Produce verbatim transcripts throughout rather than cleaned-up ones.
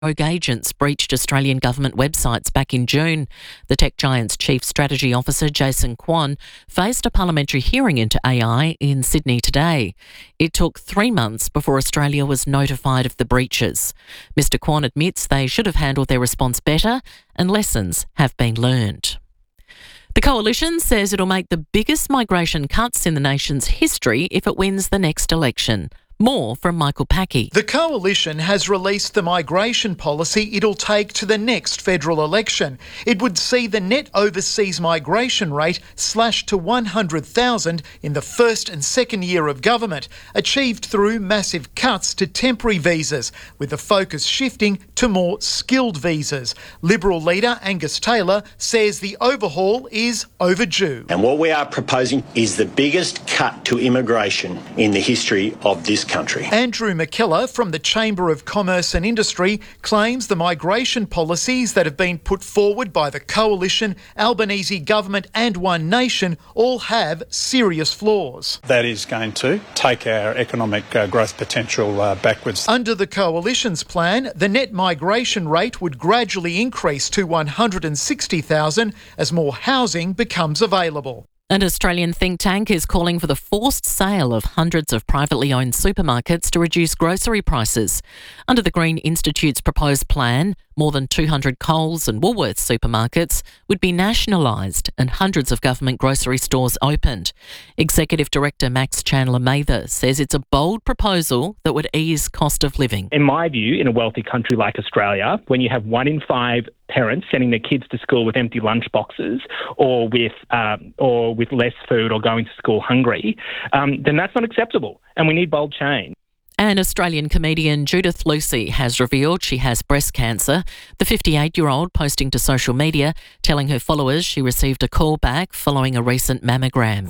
Rogue agents breached Australian government websites back in June. The tech giant's chief strategy officer, Jason Kwon, faced a parliamentary hearing into A I in Sydney today. It took three months before Australia was notified of the breaches. Mister Kwon admits they should have handled their response better and lessons have been learned. The Coalition says it'll make the biggest migration cuts in the nation's history if it wins the next election. More from Michael Packey. The Coalition has released the migration policy it'll take to the next federal election. It would see the net overseas migration rate slashed to one hundred thousand in the first and second year of government, achieved through massive cuts to temporary visas, with the focus shifting to more skilled visas. Liberal leader Angus Taylor says the overhaul is overdue. And what we are proposing is the biggest cut to immigration in the history of this country. Country. Andrew McKellar from the Chamber of Commerce and Industry claims the migration policies that have been put forward by the Coalition, Albanese government and One Nation all have serious flaws. That is going to take our economic uh, growth potential uh, backwards. Under the Coalition's plan, the net migration rate would gradually increase to one hundred sixty thousand as more housing becomes available. An Australian think tank is calling for the forced sale of hundreds of privately owned supermarkets to reduce grocery prices. Under the Green Institute's proposed plan, more than two hundred Coles and Woolworths supermarkets would be nationalised and hundreds of government grocery stores opened. Executive Director Max Chandler-Mather says it's a bold proposal that would ease cost of living. In my view, in a wealthy country like Australia, when you have one in five parents sending their kids to school with empty lunch boxes or with um, or with less food or going to school hungry, um, then that's not acceptable and we need bold change. And Australian comedian Judith Lucy has revealed she has breast cancer. The fifty-eight-year-old posting to social media, telling her followers she received a call back following a recent mammogram.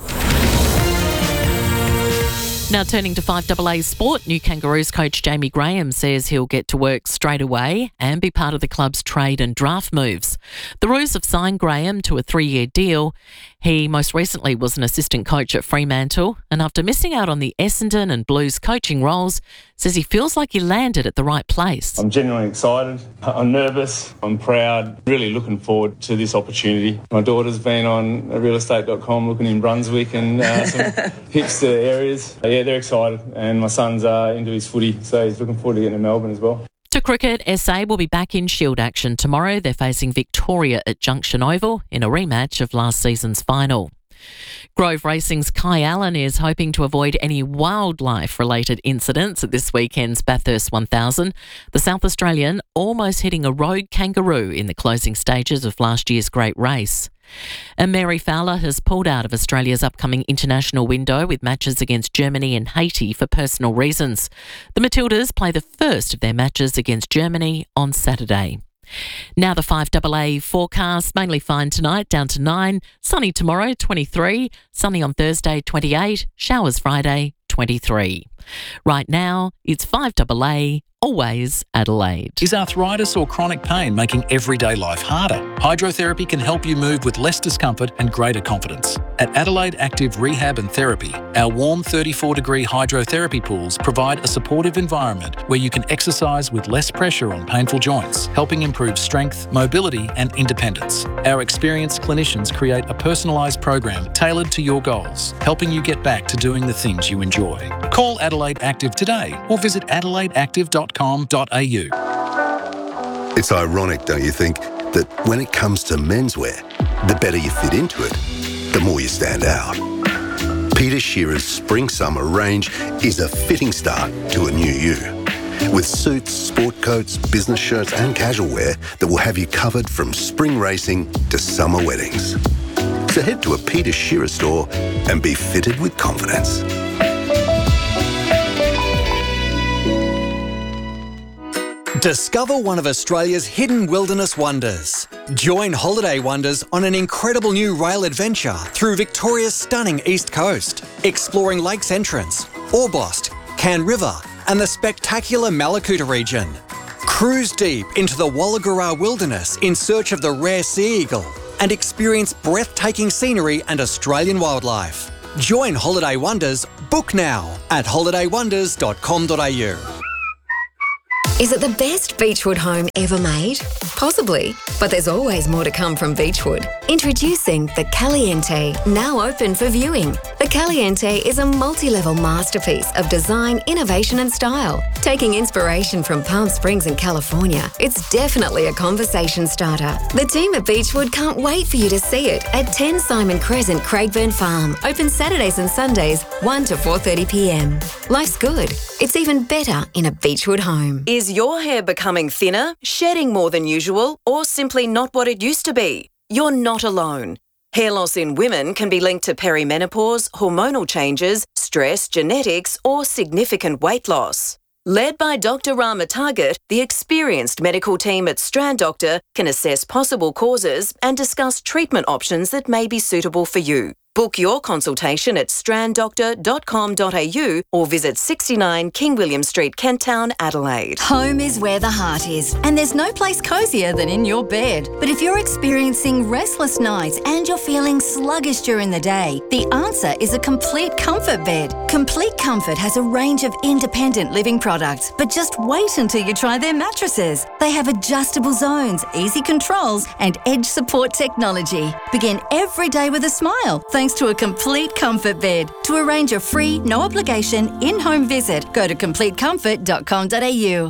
Now turning to five A A sport, New Kangaroos coach Jamie Graham says he'll get to work straight away and be part of the club's trade and draft moves. The Roos have signed Graham to a three-year deal. He most recently was an assistant coach at Fremantle, and after missing out on the Essendon and Blues coaching roles, says he feels like he landed at the right place. I'm genuinely excited. I'm nervous. I'm proud. Really looking forward to this opportunity. My daughter's been on real estate dot com looking in Brunswick and uh, some hipster areas. Yeah, they're excited, and my son's uh, into his footy, so he's looking forward to getting to Melbourne as well. To cricket, S A will be back in Shield action tomorrow. They're facing Victoria at Junction Oval in a rematch of last season's final. Grove Racing's Kai Allen is hoping to avoid any wildlife-related incidents at this weekend's Bathurst one thousand. The South Australian almost hitting a rogue kangaroo in the closing stages of last year's great race. And Mary Fowler has pulled out of Australia's upcoming international window with matches against Germany and Haiti for personal reasons. The Matildas play the first of their matches against Germany on Saturday. Now the five A A forecast, mainly fine tonight, down to nine, sunny tomorrow, twenty-three, sunny on Thursday, twenty-eight, showers Friday, twenty-three. Right now, it's five A A, always Adelaide. Is arthritis or chronic pain making everyday life harder? Hydrotherapy can help you move with less discomfort and greater confidence. At Adelaide Active Rehab and Therapy, our warm thirty-four degree hydrotherapy pools provide a supportive environment where you can exercise with less pressure on painful joints, helping improve strength, mobility and independence. Our experienced clinicians create a personalised program tailored to your goals, helping you get back to doing the things you enjoy. Call Adelaide Active today or visit adelaide active dot com dot a u. It's ironic, don't you think, that when it comes to menswear, the better you fit into it, the more you stand out. Peter Shearer's Spring-Summer range is a fitting start to a new you. With suits, sport coats, business shirts and casual wear that will have you covered from spring racing to summer weddings. So head to a Peter Shearer store and be fitted with confidence. Discover one of Australia's hidden wilderness wonders. Join Holiday Wonders on an incredible new rail adventure through Victoria's stunning east coast, exploring Lakes Entrance, Orbost, Can River and the spectacular Malakuta region. Cruise deep into the Walagura wilderness in search of the rare sea eagle and experience breathtaking scenery and Australian wildlife. Join Holiday Wonders, book now at holiday wonders dot com dot a u. Is it the best Beechwood home ever made? Possibly, but there's always more to come from Beechwood. Introducing the Caliente, now open for viewing. The Caliente is a multi-level masterpiece of design, innovation and style. Taking inspiration from Palm Springs and California, it's definitely a conversation starter. The team at Beechwood can't wait for you to see it at ten Simon Crescent, Craigburn Farm. Open Saturdays and Sundays, one to four thirty p m. Life's good. It's even better in a Beechwood home. Is your hair becoming thinner, shedding more than usual, or simply not what it used to be? You're not alone. Hair loss in women can be linked to perimenopause, hormonal changes, stress, genetics, or significant weight loss. Led by Doctor Rama Target, the experienced medical team at Strand Doctor can assess possible causes and discuss treatment options that may be suitable for you. Book your consultation at strand doctor dot com dot a u or visit sixty-nine King William Street, Kent Town, Adelaide. Home is where the heart is, and there's no place cosier than in your bed. But if you're experiencing restless nights and you're feeling sluggish during the day, the answer is a Complete Comfort bed. Complete Comfort has a range of independent living products, but just wait until you try their mattresses. They have adjustable zones, easy controls, and edge support technology. Begin every day with a smile, thanks to a Complete Comfort bed. To arrange a free, no obligation, in-home visit, go to complete comfort dot com dot a u.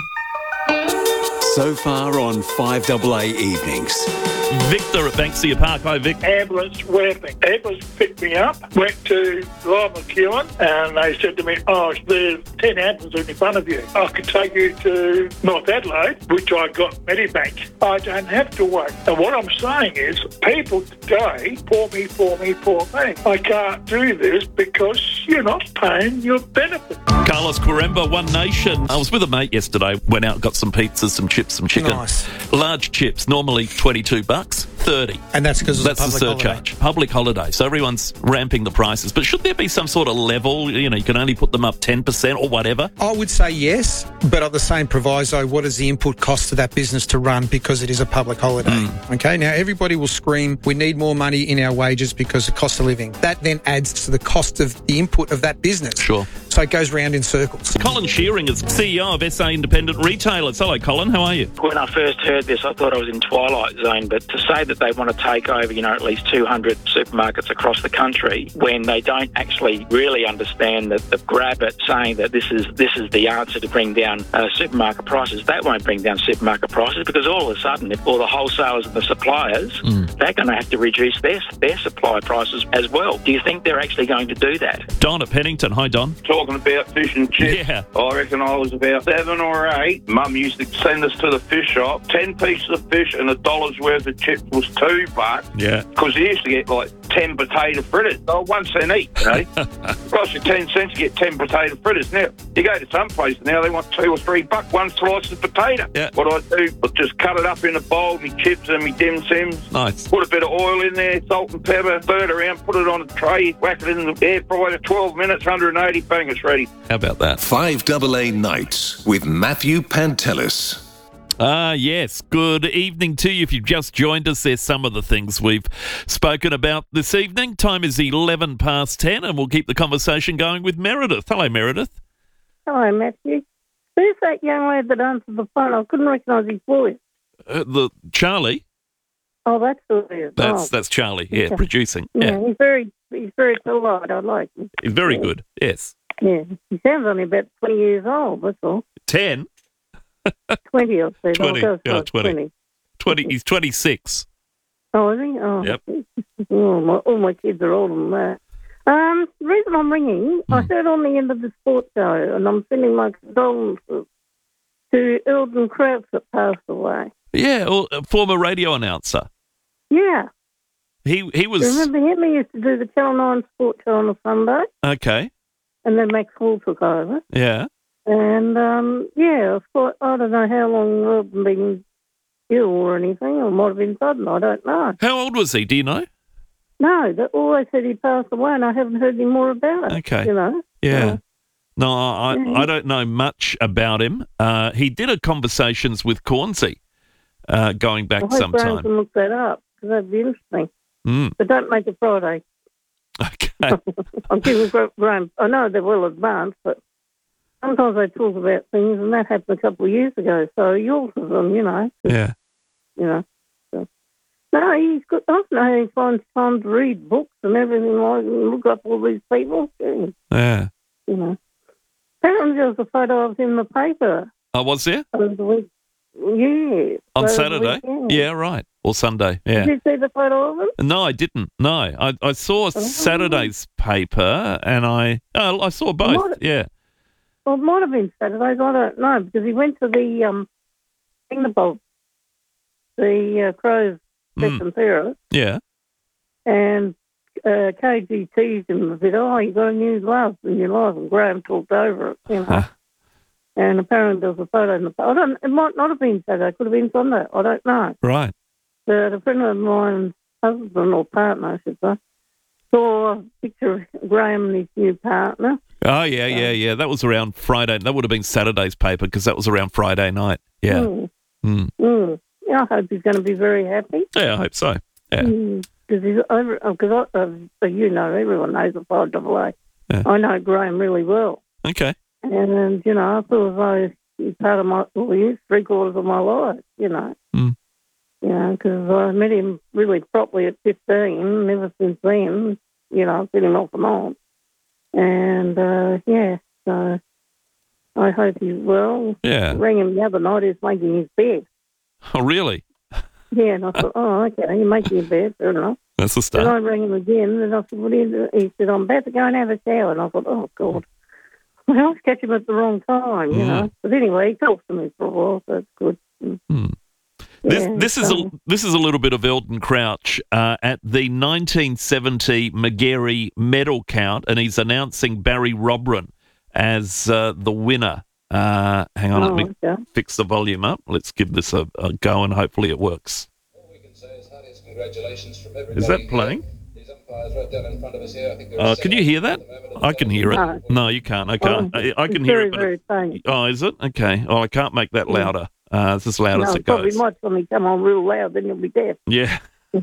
So far on five A A Evenings. Victor at Banksia Park. Hi, Vic. Ambulance Wapping. Ambulance picked me up, went to Live McEwen, and they said to me, oh, there's ten ambulances in front of you. I could take you to North Adelaide, which I got Medibank. I don't have to wait. And what I'm saying is, people today, pour me, pour me, pour me. I can't do this because you're not paying your benefit. Carlos Quaremba, One Nation. I was with a mate yesterday, went out, got some pizzas, some chips, some chicken. Nice. Large chips, normally twenty-two bucks, thirty. And that's because that's the public the surcharge. Holiday. Public holiday. So everyone's ramping the prices. But should there be some sort of level? You know, you can only put them up ten percent or whatever. I would say yes, but at the same proviso, what is the input cost to that business to run because it is a public holiday? Mm. Okay, now everybody will scream, we need more money in our wages because of cost of living. That then adds to the cost of the input of that business. Sure. So it goes round in circles. Colin Shearing is C E O of S A Independent Retailers. Hello, Colin. How are you? When I first heard this, I thought I was in Twilight Zone, but to say that they want to take over, you know, at least two hundred supermarkets across the country when they don't actually really understand the, the grab at saying that this is this is the answer to bring down uh, supermarket prices, that won't bring down supermarket prices because all of a sudden, if all the wholesalers and the suppliers, mm. they're going to have to reduce their, their supply prices as well. Do you think they're actually going to do that? Don at Pennington. Hi, Don. Talking about fish and chips. Yeah. I reckon I was about seven or eight. Mum used to send us to the fish shop. Ten pieces of fish and a dollar's worth of chips was two bucks. Yeah. Because you used to get like ten potato fritters. Oh, one cent each, you know. Cost you ten cents to get ten potato fritters. Now, you go to some places now, they want two or three bucks, one slice of potato. Yeah. What I do, I just cut it up in a bowl, me chips and me dim sims. Nice. Put a bit of oil in there, salt and pepper, burn it around, put it on a tray, whack it in the air fryer, twelve minutes, one hundred eighty, bang, it's ready. How about that? five A A Nights with Matthew Pantelis. Ah, yes. Good evening to you. If you've just joined us, there's some of the things we've spoken about this evening. Time is eleven past ten, and we'll keep the conversation going with Meredith. Hello, Meredith. Hello, Matthew. Who's that young lad that answered the phone? I couldn't recognise his voice. Uh, the Charlie. Oh, that's who it is. That's oh. that's Charlie. Yeah, okay. producing. Yeah, Yeah, he's very he's very polite. I like him. he's very yeah. good. Yes. Yeah, he sounds only about twenty years old. That's all. Ten. Twenty, I'll say. Twenty. Oh, Yeah, sorry, twenty. twenty. Twenty. He's twenty-six. Oh, is he? Oh. Yep. Oh, my, all my kids are older than that. Um, the reason I'm ringing, mm. I heard on the end of the sports show, and I'm sending my condolences to Eldon Krauts that passed away. Yeah, well, a former radio announcer. Yeah. He he was. Remember him? He used to do the Channel nine sports show on a Sunday. Okay. And then Max Hall took over. Yeah. And, um, yeah, I thought, I don't know how long Eldon been ill or anything. Or it might have been sudden. I don't know. How old was he? Do you know? No, they always said he passed away, and I haven't heard any more about it. Okay. You know? Yeah. Yeah. No, I, Yeah. I don't know much about him. Uh, he did a Conversations with Cornsey uh, going back I hope some Graham time. can look that up, because that'd be interesting. Mm. But don't make it Friday. Okay. I'm giving Graham, I know they're well advanced, but sometimes they talk about things, and that happened a couple of years ago. So yours is them, you know. Yeah. You know. So. No, he's good. I don't know how he finds time to read books and everything like and look up all these people. Yeah. You know. Apparently there was a photo of him in the paper. Oh, was there? Over the week. Yeah. On over the Saturday? weekend. Yeah, right. Or Sunday, yeah. Did you see the photo of him? No, I didn't. No, I, I saw Saturday's paper, and I oh, I saw both. Might- Yeah. Well, it might have been Saturdays. I don't know because he went to the um, Thingamabob, the uh, Crows Mm. and Theros, Yeah. and uh, K G teased him a bit. Oh, you got a new love in your life, and Graham talked over it, you know. Huh. And apparently there was a photo in the. I don't. It might not have been Saturday. It could have been Sunday. I don't know. Right. But a friend of mine's husband or partner, I should say, saw a picture of Graham and his new partner. Oh, yeah, yeah, yeah. That was around Friday. That would have been Saturday's paper because that was around Friday night. Yeah. Mm. Mm. Mm. Yeah, I hope he's going to be very happy. Yeah, I hope so. Yeah. Because he's over. Because uh, you know, everyone knows the five double A. Yeah. I know Graham really well, Okay. and you know, I feel as though he's part of my. Well, he is three quarters of my life. You know. Mm. You know, because I met him really properly at fifteen. And ever since then, you know, I've seen him off and on. And uh, yeah, so I hope he's well. Yeah. I rang him the other night. He's making his bed. Oh, really? Yeah, and I thought, oh, okay, you're making your bed, fair enough. That's the And start. I rang him again, and I said, what are you doing? He said, I'm about to go and have a shower. And I thought, oh, God. Well, I was catching him at the wrong time, you Mm. know. But anyway, he talks to me for a while, so it's good. Hmm. This, Yeah, this is a so- this is a little bit of Eldon Crouch uh, at the nineteen seventy McGarry medal count, and he's announcing Barry Robran as uh, the winner. Uh, hang on, Oh, let me okay. fix the volume up. Let's give this a, a go, and hopefully it works. Is that playing? Uh, can you hear that? I can hear it. No. No, you can't. I can't. Oh, I, I can it's hear very, it. But very it, faint. oh, is it? Okay. Oh, I can't make that louder. Uh, it's as loud No, as it probably goes. might suddenly come on real loud, then you'll be deaf. Yeah.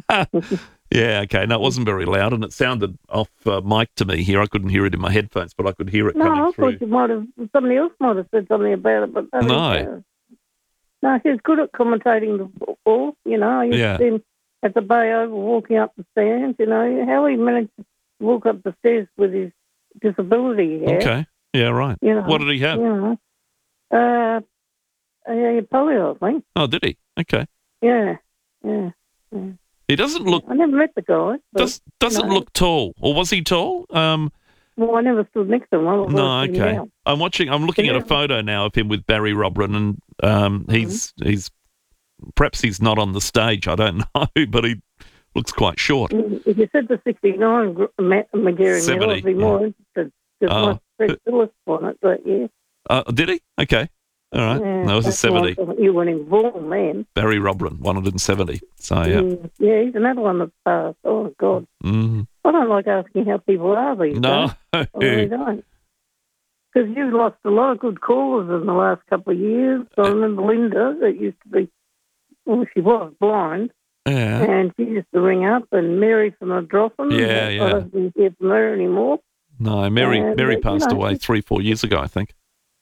Yeah, okay. No, it wasn't very loud, and it sounded off uh, mic to me here. I couldn't hear it in my headphones, but I could hear it No, coming I through. thought you might have, somebody else might have said something about it, but that No. is, uh, no, she's good at commentating the football, you know. I used Yeah. to see him at the Bay Oval walking up the stairs, you know. How he managed to walk up the stairs with his disability here. Okay. Yeah, right. You know, What did he have? You know. Uh, uh, polio, I think. Oh, did he? Okay. Yeah, yeah. yeah. He doesn't look I never met the guy. But, does, doesn't no. look tall, or was he tall? Um, Well, I never stood next to him. I was no. always sitting Okay. down. I'm watching. I'm looking at a Yeah. photo now of him with Barry Robran, and um, he's Mm-hmm. he's perhaps he's not on the stage. I don't know, but he looks quite short. If you said the sixty-nine gr- Ma- McGarry medal, I'd be seventy, more interested. Because Oh. my Fred Phillips on it, but yeah. Uh, did he? Okay. All right. yeah that was a that's why I seventy. thought you weren't involved, man. Barry Robran, one hundred seventy. So yeah. Mm, yeah, he's another one that's passed. Oh, God. Mm. I don't like asking how people are these No. days. I really don't. Because you've lost a lot of good callers in the last couple of years. I remember Linda, that used to be, well, she was blind, Yeah. and she used to ring up, and Mary from the Dropham. Yeah, I yeah. don't hear from her anymore. No, Mary And, Mary uh, you passed know, away three, four years ago, I think.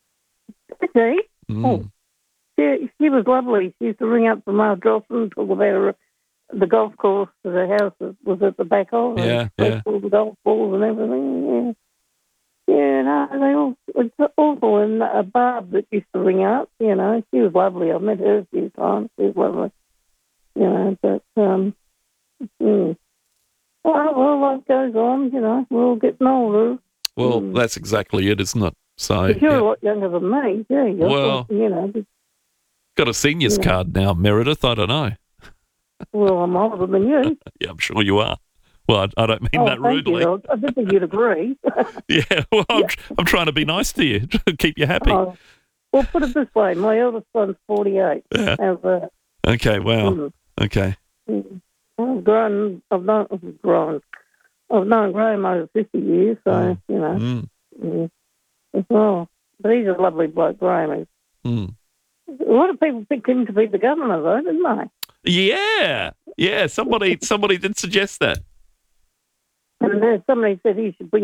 Did she? Mm. Oh, she, she was lovely. She used to ring up from our Dropham, talk about her, the golf course to the house that was at the back of it. Yeah, yeah. All the golf balls and everything. Yeah, yeah no, they all, it's awful. And uh, Barb that used to ring up, you know, she was lovely. I met her a few times. She was lovely. You know, but, um, mm. well, well, life goes on, you know, we're all getting older. Well, Mm. that's exactly it, isn't it? So But you're yeah. a lot younger than me, yeah. You're, Well- you know, just, Got a seniors Yeah. card now, Meredith. I don't know. well, I'm older than you. Yeah, I'm sure you are. Well, I, I don't mean Oh, that thank rudely. you. I didn't think you'd agree. Yeah, well, I'm, tr- I'm trying to be nice to you, to keep you happy. Oh, well, put it this way: my eldest son's forty-eight. Yeah. How's that? Okay, wow. Mm. Okay. Mm. I've grown. I've known. I've grown. I've known Graham over fifty years, so you know. Mm. Mm. As well, but he's a lovely bloke, Graham is. Mm. A lot of people picked him to be the governor, though, didn't they? Yeah, yeah. Somebody, somebody did suggest that. And then somebody said he should bring his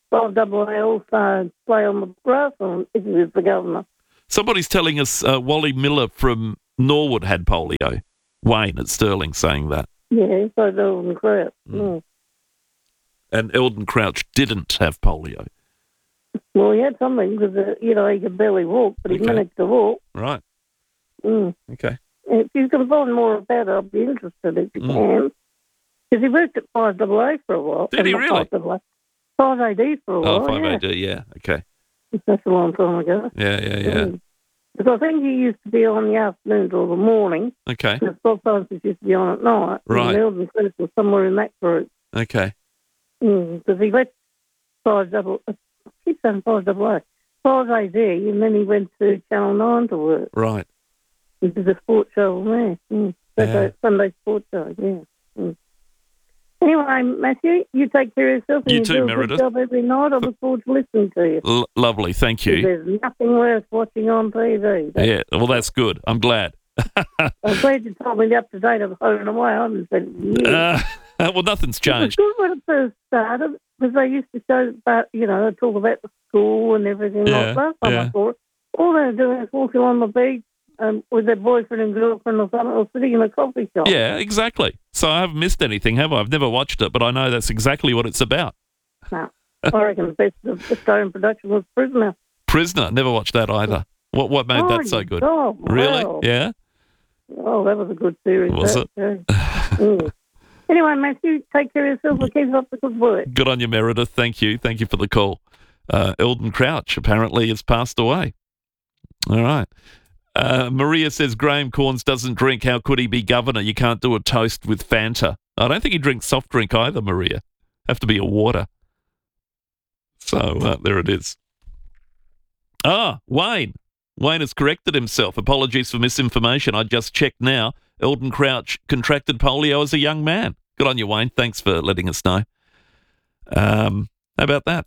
five double A also play on the grass on if he was the governor. Somebody's telling us uh, Wally Miller from Norwood had polio. Wayne at Stirling saying that. Yeah, so did Eldon Crouch. Mm. Mm. And Eldon Crouch didn't have polio. Well, he had something because, uh, you know, he could barely walk, but he Okay. managed to walk. Right. Mm. Okay. If you can find more about it, I'll be interested if you Mm. can. Because he worked at five double A for a while. Did he Uh, not really? five double A, five A D for a while, Oh, five yeah. A D, yeah. Okay. That's a long time ago. Yeah, yeah, yeah. Mm. Because I think he used to be on the afternoons or the morning. Okay. Because sometimes he used to be on at night. Right. And Eldon Crouch was somewhere in that group. Okay. Because mm, he left five double, I keep saying five double A, five A D, and then he went to Channel nine to work. Right. He did a sports show there. Mm. Saturday, Yeah. Sunday sports show, yeah. Mm. Anyway, Matthew, you take care of yourself. And You you too, do a Meredith. good job every night. I look forward to listening to you. L- lovely. Thank you. There's nothing worth watching on T V. Yeah. Well, that's good. I'm glad. I'm glad you told me the up to date of Home and Away. I haven't said it in years. Uh, well, nothing's It was changed. good when it first started because they used to show about, you know, they talk about the school and everything Yeah, like that. Last time yeah. I saw it, all they were doing is walking on the beach um, with their boyfriend and girlfriend or something, or sitting in a coffee shop. Yeah, exactly. So I haven't missed anything, have I? I've never watched it, but I know that's exactly what it's about. No, I reckon the best of Australian production was Prisoner. Prisoner. Never watched that either. What What made Oh, that so good? God, Really? wow. Yeah. Oh, that was a good series. Was that, it? too. Mm. Anyway, Matthew, take care of yourself and keep up the good work. Good on you, Meredith. Thank you. Thank you for the call. Uh, Eldon Crouch apparently has passed away. All right. Uh, Maria says Graham Corns doesn't drink. How could he be governor? You can't do a toast with Fanta. I don't think he drinks soft drink either, Maria. Have to be a water. So uh, there it is. Ah, Wayne. Wayne has corrected himself. Apologies for misinformation. I just checked now. Eldon Crouch contracted polio as a young man. Good on you, Wayne. Thanks for letting us know. Um, how about that?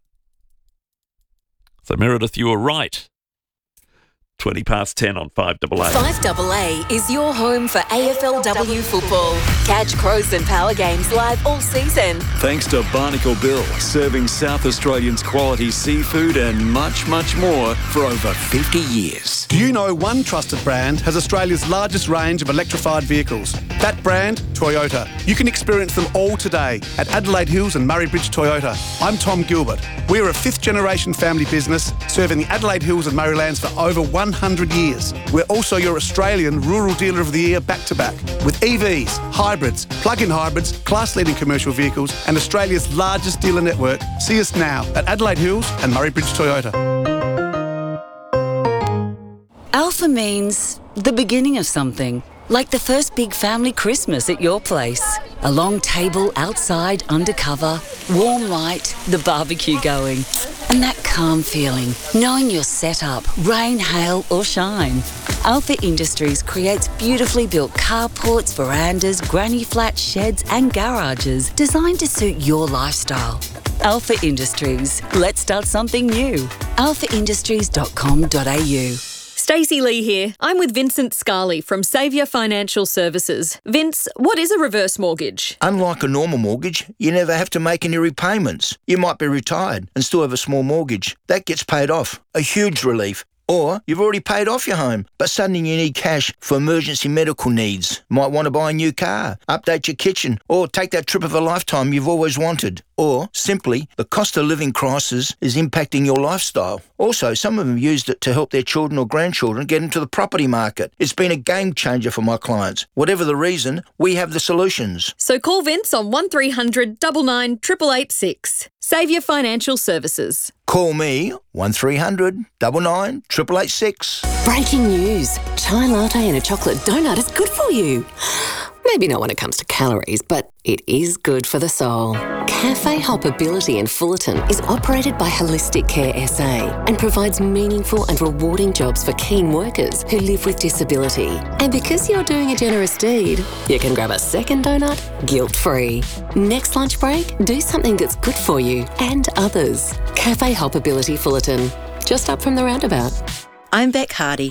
So, Meredith, you were right. twenty past ten on five double A. five double A is your home for A F L W football. Catch Crows and Power games live all season. Thanks to Barnacle Bill, serving South Australians quality seafood and much, much more for over fifty years. Do you know one trusted brand has Australia's largest range of electrified vehicles? That brand, Toyota. You can experience them all today at Adelaide Hills and Murray Bridge Toyota. I'm Tom Gilbert. We're a fifth generation family business serving the Adelaide Hills and Murraylands for over one hundred years. We're also your Australian Rural Dealer of the Year back to back with E Vs, hybrids, plug-in hybrids, class-leading commercial vehicles and Australia's largest dealer network. See us now at Adelaide Hills and Murray Bridge Toyota. Alpha means the beginning of something, like the first big family Christmas at your place. A long table outside, undercover, warm light, the barbecue going, and that calm feeling, knowing you're set up, rain, hail or shine. Alpha Industries creates beautifully built carports, verandas, granny flats, sheds and garages designed to suit your lifestyle. Alpha Industries. Let's start something new. alpha industries dot com dot a u. Stacey Lee here. I'm with Vincent Scarley from Saviour Financial Services. Vince, what is a reverse mortgage? Unlike a normal mortgage, you never have to make any repayments. You might be retired and still have a small mortgage. That gets paid off. A huge relief. Or you've already paid off your home, but suddenly you need cash for emergency medical needs. Might want to buy a new car, update your kitchen, or take that trip of a lifetime you've always wanted. Or simply, the cost of living crisis is impacting your lifestyle. Also, some of them used it to help their children or grandchildren get into the property market. It's been a game changer for my clients. Whatever the reason, we have the solutions. So call Vince on one three hundred nine nine eight eight eight six. Saviour Financial Services. Call me one three hundred nine nine eight eight eight six. Breaking news. Chai latte and a chocolate donut is good for you. Maybe not when it comes to calories, but it is good for the soul. Cafe Hoppability in Fullerton is operated by Holistic Care S A and provides meaningful and rewarding jobs for keen workers who live with disability. And because you're doing a generous deed, you can grab a second donut guilt-free. Next lunch break, do something that's good for you and others. Cafe Hoppability Fullerton, just up from the roundabout. I'm Beck Hardy.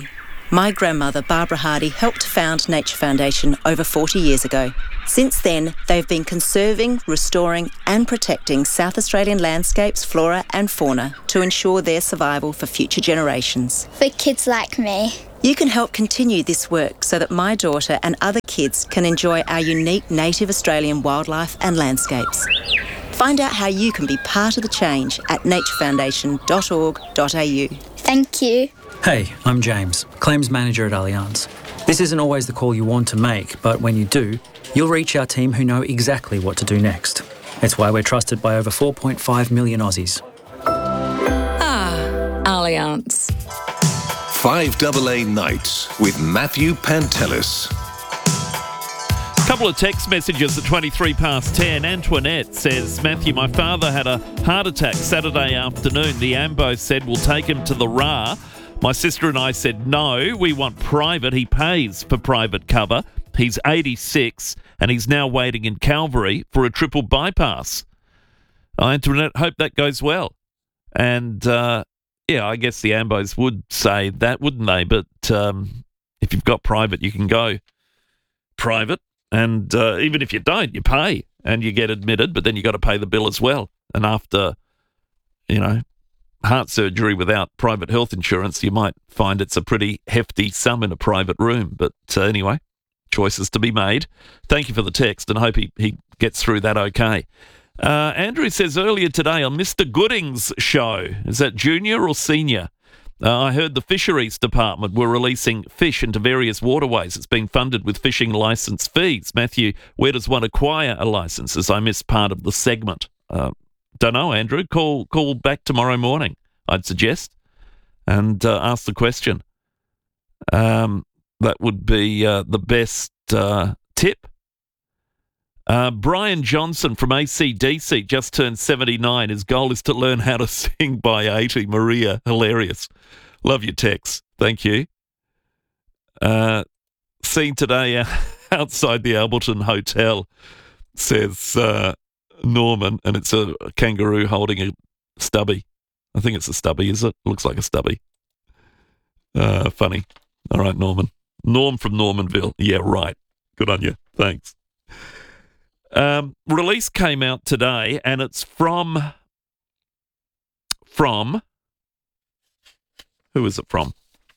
My grandmother, Barbara Hardy, helped found Nature Foundation over forty years ago. Since then, they've been conserving, restoring and protecting South Australian landscapes, flora and fauna to ensure their survival for future generations. For kids like me. You can help continue this work so that my daughter and other kids can enjoy our unique native Australian wildlife and landscapes. Find out how you can be part of the change at nature foundation dot org dot a u. Thank you. Hey, I'm James, Claims Manager at Allianz. This isn't always the call you want to make, but when you do, you'll reach our team who know exactly what to do next. It's why we're trusted by over four point five million Aussies. Ah, Allianz. five A A Nights with Matthew Pantelis. Couple of text messages at twenty-three past ten. Antoinette says, Matthew, my father had a heart attack Saturday afternoon. The AMBO said we'll take him to the R A. My sister and I said no, we want private. He pays for private cover. He's eighty-six and he's now waiting in Calvary for a triple bypass. Uh, Antoinette, hope that goes well. And uh, yeah, I guess the AMBOs would say that, wouldn't they? But um, if you've got private, you can go private. And uh, even if you don't, you pay and you get admitted, but then you got to pay the bill as well. And after, you know, heart surgery without private health insurance, you might find it's a pretty hefty sum in a private room. But uh, anyway, choices to be made. Thank you for the text and hope he, he gets through that okay. Uh, Andrew says earlier today on Mister Gooding's show, is that junior or senior? Uh, I heard the Fisheries Department were releasing fish into various waterways. It's been funded with fishing licence fees. Matthew, where does one acquire a licence? As I missed part of the segment. Uh, don't know, Andrew. Call call back tomorrow morning, I'd suggest, and uh, ask the question. Um, that would be uh, the best uh, tip. Uh, Brian Johnson from A C D C just turned seventy-nine. His goal is to learn how to sing by eighty. Maria, hilarious. Love your text. Thank you. Uh, seen today uh, outside the Alberton Hotel, says uh, Norman, and it's a kangaroo holding a stubby. I think it's a stubby, is it? Looks like a stubby. Uh, funny. All right, Norman. Norm from Normanville. Yeah, right. Good on you. Thanks. Um, release came out today, and it's from, from, who is it from?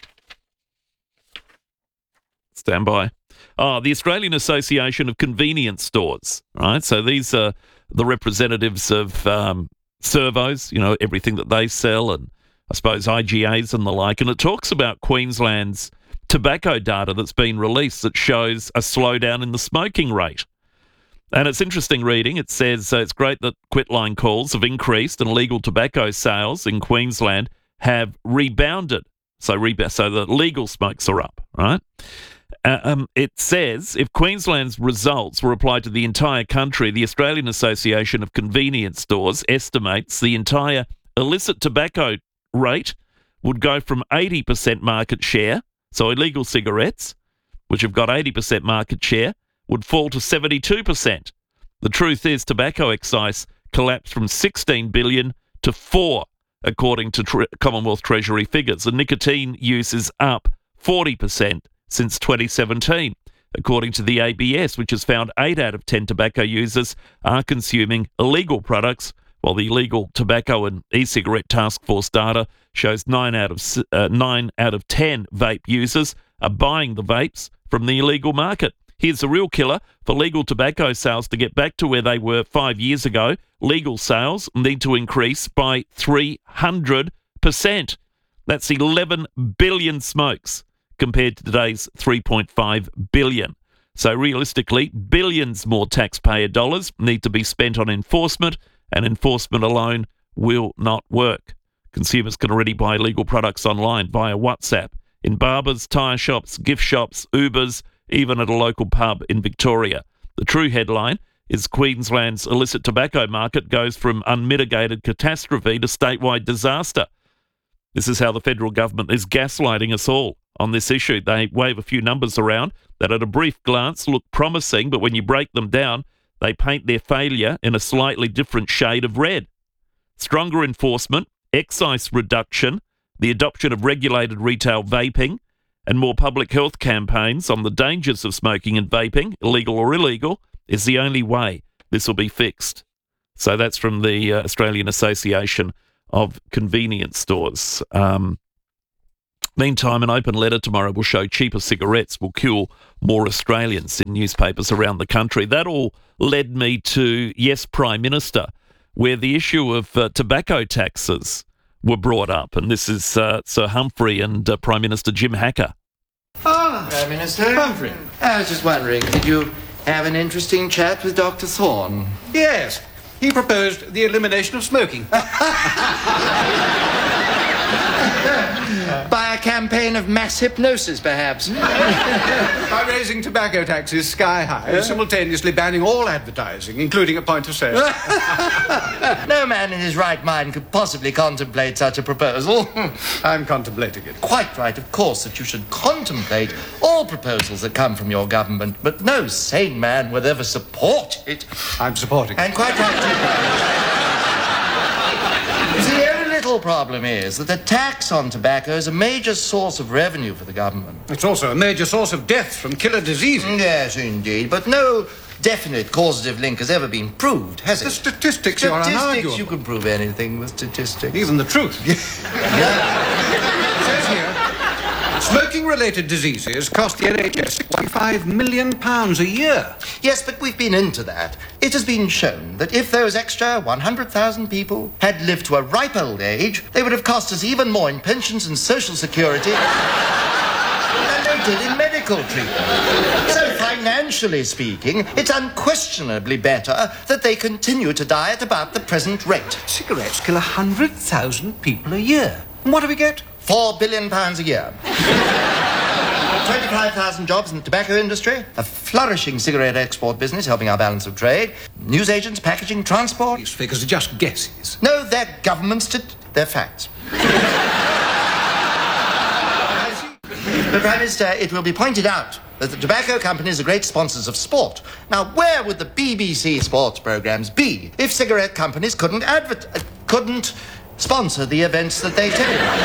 Stand by. Oh, the Australian Association of Convenience Stores, right? So these are the representatives of um, servos, you know, everything that they sell, and I suppose I G As and the like. And it talks about Queensland's tobacco data that's been released that shows a slowdown in the smoking rate. And it's interesting reading. It says uh, it's great that quitline calls have increased and legal tobacco sales in Queensland have rebounded. So, reba- so the legal smokes are up, right? Uh, um, it says if Queensland's results were applied to the entire country, the Australian Association of Convenience Stores estimates the entire illicit tobacco rate would go from eighty percent market share, so illegal cigarettes, which have got eighty percent market share, would fall to seventy-two percent. The truth is tobacco excise collapsed from sixteen billion dollars to four, according to tre- Commonwealth Treasury figures. The nicotine use is up forty percent since twenty seventeen, according to the A B S, which has found eight out of ten tobacco users are consuming illegal products, while the Illegal Tobacco and E-Cigarette Task Force data shows nine out of uh, nine out of ten vape users are buying the vapes from the illegal market. Here's the real killer. For legal tobacco sales to get back to where they were five years ago, legal sales need to increase by three hundred percent. That's eleven billion smokes compared to today's three point five billion. So realistically, billions more taxpayer dollars need to be spent on enforcement, and enforcement alone will not work. Consumers can already buy legal products online via WhatsApp, in barbers, tyre shops, gift shops, Ubers, even at a local pub in Victoria. The true headline is Queensland's illicit tobacco market goes from unmitigated catastrophe to statewide disaster. This is how the federal government is gaslighting us all on this issue. They wave a few numbers around that at a brief glance look promising, but when you break them down, they paint their failure in a slightly different shade of red. Stronger enforcement, excise reduction, the adoption of regulated retail vaping, And more public health campaigns on the dangers of smoking and vaping, illegal or illegal, is the only way this will be fixed. So that's from the uh, Australian Association of Convenience Stores. Um, meantime, an open letter tomorrow will show cheaper cigarettes will kill more Australians in newspapers around the country. That all led me to Yes, Prime Minister, where the issue of uh, tobacco taxes were brought up. And this is uh, Sir Humphrey and uh, Prime Minister Jim Hacker. Ah, Prime Minister. Humphrey. I was just wondering, did you have an interesting chat with Doctor Thorne? Yes. He proposed the elimination of smoking. By a campaign of mass hypnosis, perhaps? By raising tobacco taxes sky high, yeah. simultaneously banning all advertising, including at point of sale. No man in his right mind could possibly contemplate such a proposal. I'm contemplating it. Quite right, of course, that you should contemplate all proposals that come from your government, but no sane man would ever support it. I'm supporting it. And quite right, too. You see, the only little problem is that the tax on tobacco is a major source of revenue for the government. It's also a major source of death from killer diseases. Yes, indeed, but no definite causative link has ever been proved, has it? The statistics, are unarguable. Statistics, you can prove anything with statistics. Even the truth. Yeah. It says here, smoking-related diseases cost the N H S twenty-five million pounds a year. Yes, but we've been into that. It has been shown that if those extra one hundred thousand people had lived to a ripe old age, they would have cost us even more in pensions and social security than they did in medical treatment. So financially speaking, it's unquestionably better that they continue to die at about the present rate. Cigarettes kill one hundred thousand people a year. And what do we get? Four billion pounds a year. twenty-five thousand jobs in the tobacco industry, a flourishing cigarette export business helping our balance of trade, newsagents, packaging, transport. These figures are just guesses. No, they're government's, t- they're facts. But, Prime Minister, it will be pointed out that the tobacco companies are great sponsors of sport. Now, where would the B B C sports programmes be if cigarette companies couldn't advert- uh, couldn't sponsor the events that they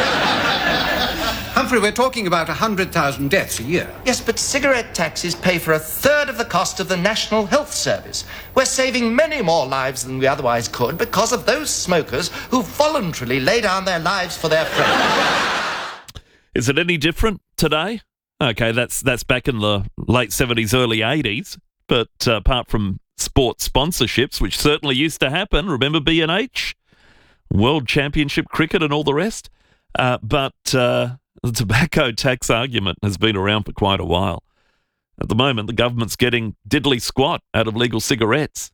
take? Humphrey, we're talking about one hundred thousand deaths a year. Yes, but cigarette taxes pay for a third of the cost of the National Health Service. We're saving many more lives than we otherwise could because of those smokers who voluntarily lay down their lives for their friends. Is it any different today? Okay, that's that's back in the late seventies, early eighties. But uh, apart from sports sponsorships, which certainly used to happen, remember B and H? World Championship cricket and all the rest? Uh, but uh, the tobacco tax argument has been around for quite a while. At the moment, the government's getting diddly squat out of legal cigarettes.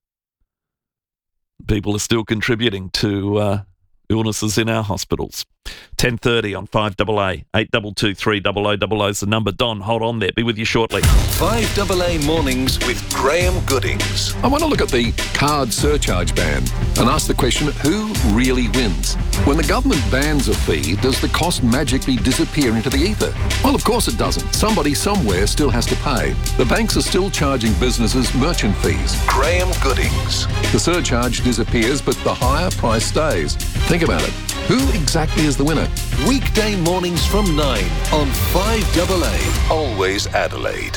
People are still contributing to uh, illnesses in our hospitals. ten thirty on five A A, eight two two three zero zero zero zero is the number. Don, hold on there. Be with you shortly. five A A Mornings with Graham Goodings. I want to look at the card surcharge ban and ask the question, who really wins? When the government bans a fee, does the cost magically disappear into the ether? Well, of course it doesn't. Somebody somewhere still has to pay. The banks are still charging businesses merchant fees. Graham Goodings. The surcharge disappears, but the higher price stays. Think about it. Who exactly is the winner? Weekday mornings from nine on five A A. Always Adelaide.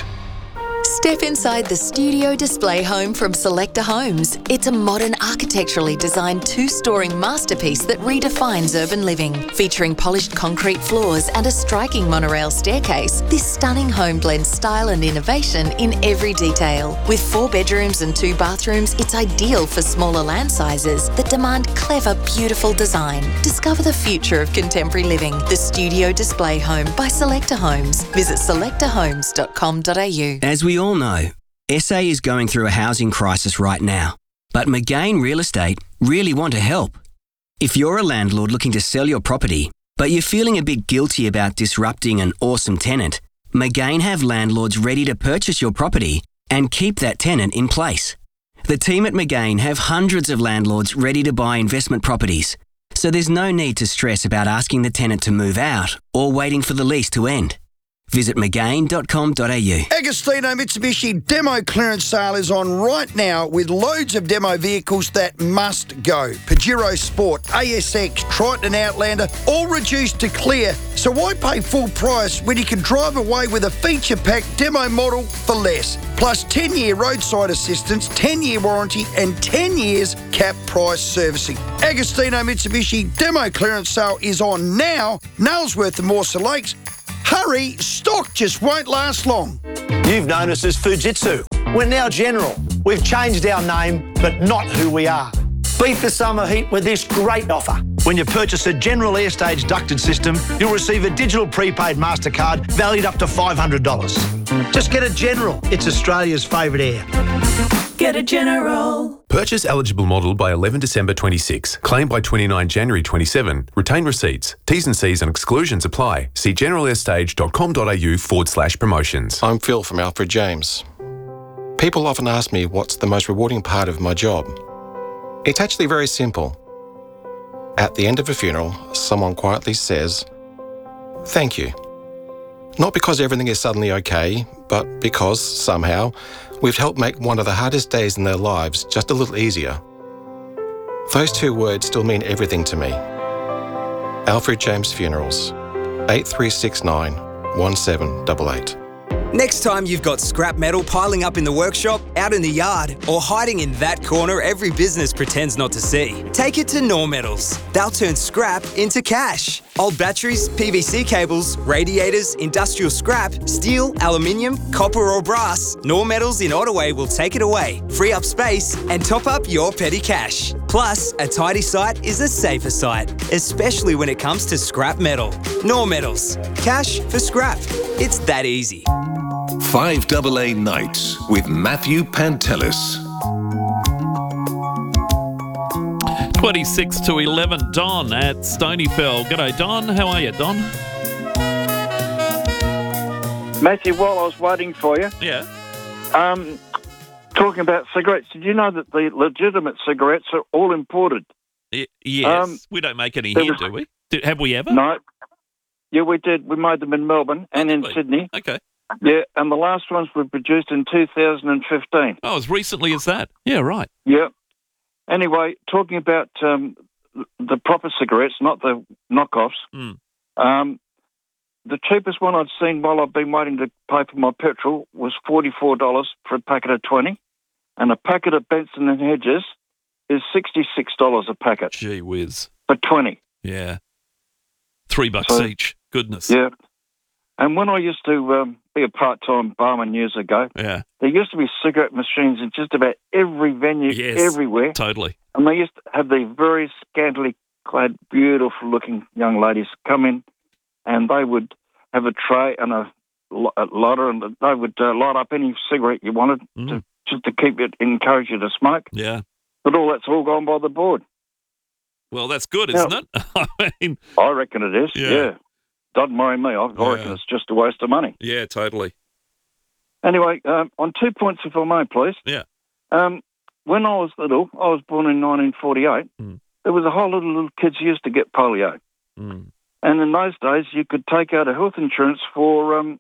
Step inside the studio display home from Selector Homes. It's a modern, architecturally designed two-storey masterpiece that redefines urban living. Featuring polished concrete floors and a striking monorail staircase, this stunning home blends style and innovation in every detail. With four bedrooms and two bathrooms, it's ideal for smaller land sizes that demand clever, beautiful design. Discover the future of contemporary living. The Studio Display Home by Selector Homes. Visit selector homes dot com dot a u. As we all know, S A is going through a housing crisis right now, but McGain Real Estate really want to help. If you're a landlord looking to sell your property, but you're feeling a bit guilty about disrupting an awesome tenant, McGain have landlords ready to purchase your property and keep that tenant in place. The team at McGain have hundreds of landlords ready to buy investment properties, so there's no need to stress about asking the tenant to move out or waiting for the lease to end. Visit mcgain dot com dot a u. Agostino Mitsubishi demo clearance sale is on right now with loads of demo vehicles that must go. Pajero Sport, A S X, Triton Outlander, all reduced to clear. So So why pay full price when you can drive away with a feature-packed demo model for less? Plus ten-year roadside assistance, ten-year warranty and ten years cap price servicing. Agostino Mitsubishi demo clearance sale is on now. Nailsworth and Morse Lakes. Hurry, stock just won't last long. You've known us as Fujitsu. We're now General. We've changed our name, but not who we are. Beat the summer heat with this great offer. When you purchase a General Airstage ducted system, you'll receive a digital prepaid MasterCard valued up to five hundred dollars. Just get a General. It's Australia's favourite air. Get a General. Purchase eligible model by eleven December twenty-six. Claim by twenty-nine January twenty-seven. Retain receipts. T's and C's and exclusions apply. See generalair.stage.com.au forward slash promotions. I'm Phil from Alfred James. People often ask me what's the most rewarding part of my job. It's actually very simple. At the end of a funeral, someone quietly says, "Thank you." Not because everything is suddenly okay, but because, somehow, we've helped make one of the hardest days in their lives just a little easier. Those two words still mean everything to me. Alfred James Funerals, eight three six nine, one seven eight eight. Next time you've got scrap metal piling up in the workshop, out in the yard, or hiding in that corner every business pretends not to see, take it to Nor Metals. They'll turn scrap into cash. Old batteries, P V C cables, radiators, industrial scrap, steel, aluminium, copper or brass, Nor Metals in Ottaway will take it away, free up space and top up your petty cash. Plus, a tidy site is a safer site, especially when it comes to scrap metal. Nor Metals. Cash for scrap. It's that easy. five A A Nights with Matthew Pantelis. twenty-six to eleven, Don at Stonyfell. G'day, Don. How are you, Don? Matthew, while I was waiting for you, yeah. Um, talking about cigarettes, did you know that the legitimate cigarettes are all imported? Y- yes. Um, we don't make any there here, was- do we? Do, have we ever? No. Yeah, we did. We made them in Melbourne and in Sydney. Okay. Yeah, and the last ones were produced in two thousand fifteen. Oh, as recently as that? Yeah, right. Yeah. Anyway, talking about um, the proper cigarettes, not the knockoffs, Mm. um, the cheapest one I'd seen while I've been waiting to pay for my petrol was forty-four dollars for a packet of twenty, and a packet of Benson and Hedges is sixty-six dollars a packet. Gee whiz. For twenty. Yeah. Three bucks So- each. Goodness. Yeah. And when I used to um, be a part-time barman years ago, Yeah. there used to be cigarette machines in just about every venue, Yes. everywhere. Totally. And they used to have these very scantily clad, beautiful-looking young ladies come in, and they would have a tray and a, lo- a lighter, and they would uh, light up any cigarette you wanted to, just to keep it, encourage you to smoke. Yeah. But all that's all gone by the board. Well, that's good, Now- isn't it? I mean, I reckon it is. Yeah. Yeah. Doesn't worry me. I, I Yeah. reckon it's just a waste of money. yeah, totally. Anyway, um, on two points, if I may, please. Yeah. Um, when I was little, I was born in nineteen forty-eight, Mm. there was a whole lot of little kids who used to get polio. Mm. And in those days, you could take out a health insurance for um,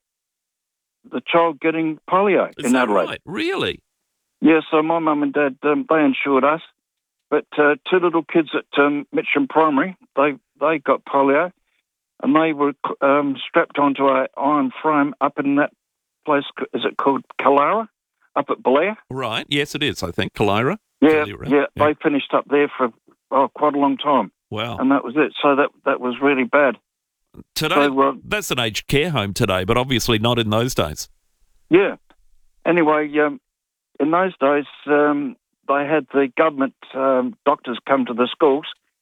the child getting polio Is in that Adelaide. right? Really? Yeah, so my mum and dad, um, they insured us. But uh, two little kids at um, Mitcham Primary, they, they got polio, and they were um, strapped onto an iron frame up in that place, is it called Kalara, up at Blair? Right. Yes, it is, I think. Kalira? Yeah, Kalira. yeah, they finished up there for oh, quite a long time. Wow. And that was it. So that that was really bad. Today, So, uh, that's an aged care home today, but obviously not in those days. Yeah. Anyway, um, in those days, um, they had the government um, doctors come to the schools,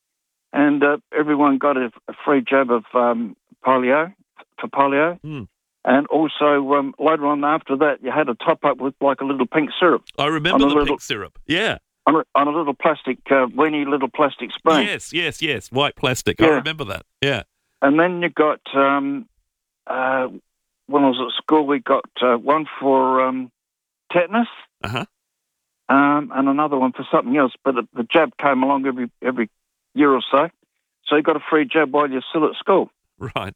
and uh, everyone got a, a free jab of um, polio, for polio. Mm. And also, um, later on after that, you had a top-up with like a little pink syrup. I remember On a the little- pink syrup. Yeah. On a, on a little plastic, uh, weeny little plastic spoon. Yes, yes, yes. White plastic. I Yeah. remember that. Yeah. And then you got, um, uh, when I was at school, we got uh, one for um, tetanus, Uh-huh. um, and another one for something else. But the, the jab came along every every year or so, so you got a free jab while you're still at school. Right.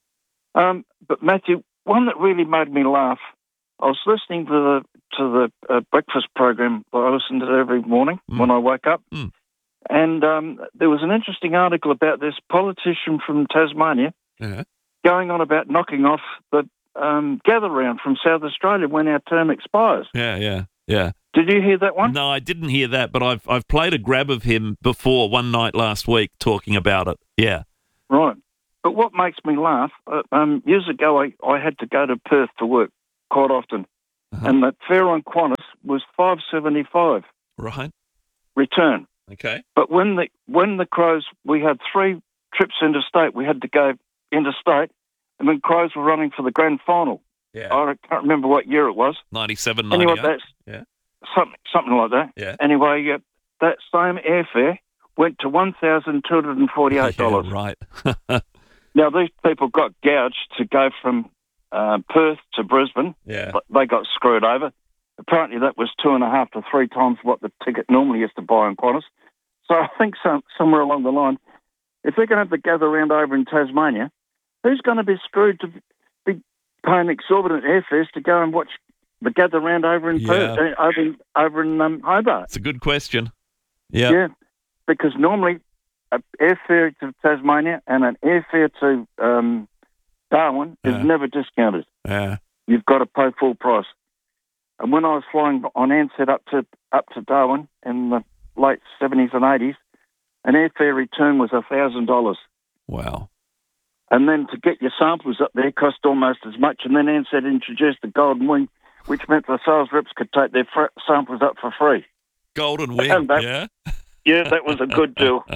Um, but Matthew, one that really made me laugh. I was listening to the to the uh, breakfast program that I listen to every morning when I wake up, Mm. and um, there was an interesting article about this politician from Tasmania. Yeah. going on about knocking off the um, gather round from South Australia when our term expires. Yeah, yeah, yeah. Did you hear that one? No, I didn't hear that, but I've I've played a grab of him before one night last week talking about it. Yeah. Right. But what makes me laugh, uh, um, years ago I, I had to go to Perth to work quite often, uh-huh. and the fare on Qantas was five seventy-five. Right. Return. Okay. But when the when the Crows, we had three trips interstate. We had to go interstate, and then Crows were running for the grand final. Yeah. I can't remember what year it was. ninety-seven, Anyway, ninety-eight. that's Yeah. something something like that. Yeah. Anyway, uh, that same airfare went to one thousand two hundred and forty-eight dollars. Yeah, right. Now these people got gouged to go from uh, Perth to Brisbane. Yeah. But they got screwed over. Apparently that was two and a half to three times what the ticket normally is to buy on Qantas. So I think some, somewhere along the line, if they're going to have to gather around over in Tasmania, who's going to be screwed to be paying exorbitant airfares to go and watch the gather round over in Yeah. Perth, uh, over in, over in um, Hobart? It's a good question. Yeah. Yeah, because normally an airfare to Tasmania and an airfare to um, Darwin is Yeah. never discounted. Yeah. You've got to pay full price. And when I was flying on Ansett up to up to Darwin in the late seventies and eighties, an airfare return was a thousand dollars. Wow. And then to get your samples up there cost almost as much. And then Ansett introduced the Golden Wing, which meant the sales reps could take their fr- samples up for free. Golden Wing, And that- yeah? Yeah, that was a good deal.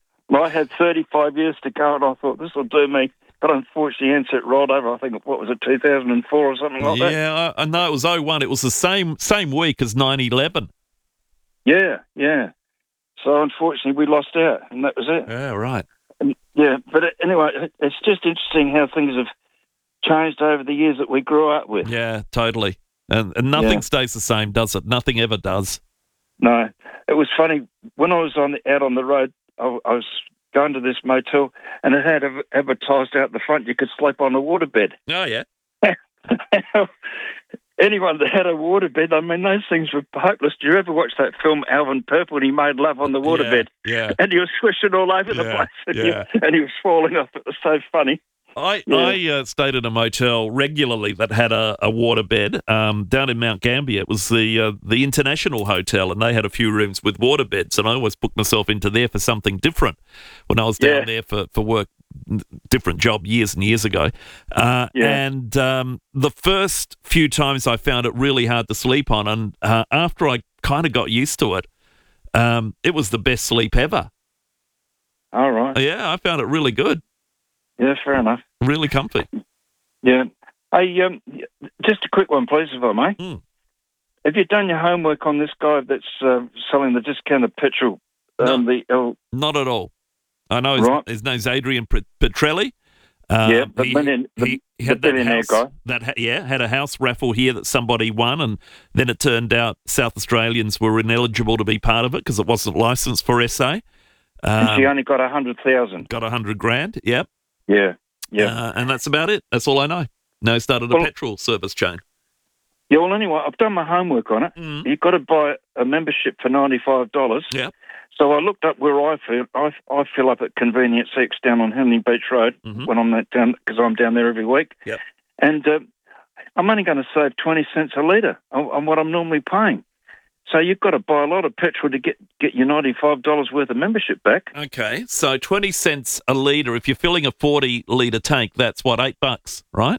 I had thirty-five years to go, and I thought, this will do me. But unfortunately, Ansett rolled over, I think, what was it, two thousand four or something like that? Yeah, I, I know it was oh one. It was the same same week as nine eleven. Yeah, yeah. So unfortunately, we lost out, and that was it. Yeah, right. And, yeah, but anyway, it's just interesting how things have changed over the years that we grew up with. Yeah, totally. And, and nothing Yeah. stays the same, does it? Nothing ever does. No, it was funny when I was on out on the road. I, I was going to this motel, and it had adver- advertised out the front you could sleep on a waterbed. Oh, yeah. Anyone that had a waterbed, I mean, those things were hopeless. Do you ever watch that film Alvin Purple when he made love on the waterbed? Yeah. And he was swishing all over the Yeah, place, and, yeah. he, and he was falling off. It was so funny. I Yeah. I uh, stayed at a motel regularly that had a, a waterbed um, down in Mount Gambier. It was the uh, the International Hotel, and they had a few rooms with waterbeds, and I always booked myself into there for something different when I was down Yeah. there for, for work, different job years and years ago. Uh, Yeah. And um, the first few times I found it really hard to sleep on, and uh, after I kind of got used to it, um, it was the best sleep ever. All right. Yeah, I found it really good. Yeah, fair enough. Really comfy. Yeah. Hey, um, just a quick one, please, if I may. Mm. Have you done your homework on this guy that's uh, selling the discounted petrol? Um, the El- Not at all. I know his, Right. his name's Adrian Pe- Petrelli. Um, Yeah, the he, million- the- he, he the had that billionaire house, guy. that ha- yeah, had a house raffle here that somebody won, and then it turned out South Australians were ineligible to be part of it because it wasn't licensed for S A. and she Um, only got a hundred thousand. got a hundred grand. Yep. Yeah, yeah. Uh, and that's about it. That's all I know. No, started a Well- petrol service chain. Yeah, well, anyway, I've done my homework on it. Mm. You've got to buy a membership for ninety-five dollars. Yeah. So I looked up where I fill. I, I fill up at Convenience X down on Henley Beach Road Mhm. when I'm that down because I'm down there every week. Yep. And uh, I'm only going to save twenty cents a litre on, on what I'm normally paying. So you've got to buy a lot of petrol to get, get your ninety-five dollars worth of membership back. Okay, so twenty cents a litre. If you're filling a forty litre tank, that's what, eight bucks, right?